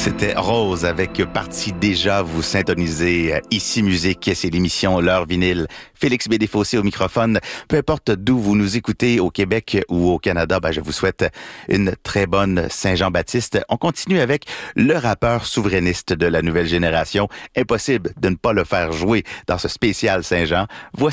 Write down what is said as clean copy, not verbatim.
C'était Rose avec Parti déjà, vous syntonisez Ici Musique, c'est l'émission L'heure vinyle. Félix Bédéfossé au microphone. Peu importe d'où vous nous écoutez, au Québec ou au Canada, je vous souhaite une très bonne Saint-Jean-Baptiste. On continue avec le rappeur souverainiste de la nouvelle génération. Impossible de ne pas le faire jouer dans ce spécial Saint-Jean. Voici